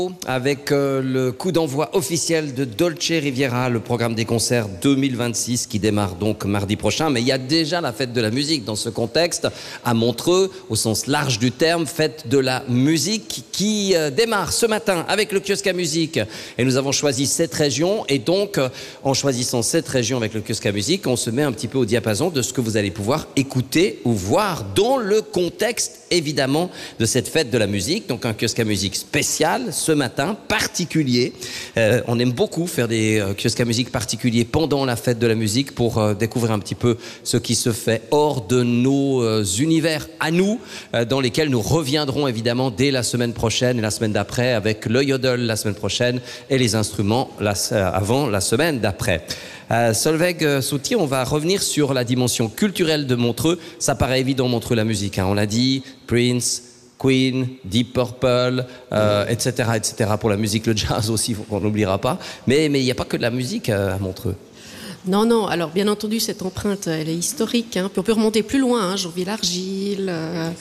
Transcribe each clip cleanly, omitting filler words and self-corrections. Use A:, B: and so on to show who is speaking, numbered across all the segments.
A: Avec le coup d'envoi officiel de Dolce Riviera, le programme des concerts 2026 qui démarre donc mardi prochain. Mais il y a déjà la fête de la musique dans ce contexte à Montreux, au sens large du terme, fête de la musique qui démarre ce matin avec le kiosque à musique. Et nous avons choisi 7 régions et donc en choisissant 7 régions avec le kiosque à musique, on se met un petit peu au diapason de ce que vous allez pouvoir écouter ou voir dans le contexte évidemment de cette fête de la musique. Donc un kiosque à musique spécial ce matin, particulier. On aime beaucoup faire des kiosques à musique particuliers pendant la fête de la musique pour découvrir un petit peu ce qui se fait hors de nos univers à nous, dans lesquels nous reviendrons évidemment dès la semaine prochaine et la semaine d'après avec le yodel la semaine prochaine et les instruments avant la semaine d'après. Solveig Soutier, on va revenir sur la dimension culturelle de Montreux. Ça paraît évident, Montreux, la musique. On l'a dit, Prince, Queen, Deep Purple, etc., etc. Pour la musique, le jazz aussi, on n'oubliera pas. Mais il n'y a pas que de la musique à Montreux.
B: Non, non. Alors, bien entendu, cette empreinte, elle est historique. Puis on peut remonter plus loin. Jean Vilar-Gil,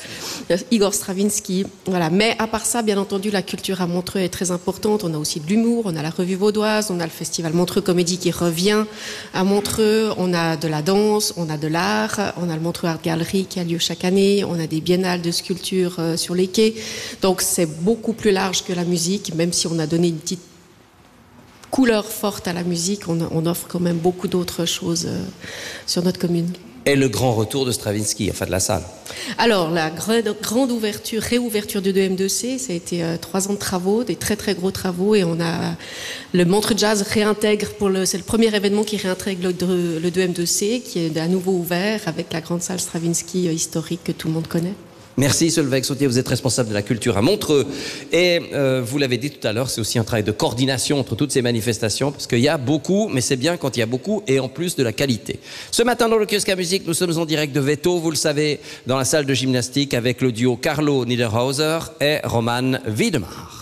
B: Igor Stravinsky. Voilà. Mais à part ça, bien entendu, la culture à Montreux est très importante. On a aussi de l'humour. On a la Revue Vaudoise. On a le festival Montreux Comédie qui revient à Montreux. On a de la danse. On a de l'art. On a le Montreux Art Gallery qui a lieu chaque année. On a des biennales de sculpture sur les quais. Donc, c'est beaucoup plus large que la musique, même si on a donné une petite couleur forte à la musique, on offre quand même beaucoup d'autres choses sur notre commune.
A: Et le grand retour de Stravinsky, enfin de la salle.
B: Alors, la grande réouverture du 2M2C, ça a été 3 ans de travaux, des très très gros travaux, et on a le Montreux Jazz réintègre, c'est le premier événement qui réintègre le 2M2C, qui est à nouveau ouvert avec la grande salle Stravinsky historique que tout le monde connaît.
A: Merci Solveig Sautier, vous êtes responsable de la culture à Montreux. Et vous l'avez dit tout à l'heure, c'est aussi un travail de coordination entre toutes ces manifestations, parce qu'il y a beaucoup, mais c'est bien quand il y a beaucoup, et en plus de la qualité. Ce matin dans le kiosque à musique, nous sommes en direct de Veto, vous le savez, dans la salle de gymnastique avec le duo Carlo Niederhauser et Roman Wiedemar.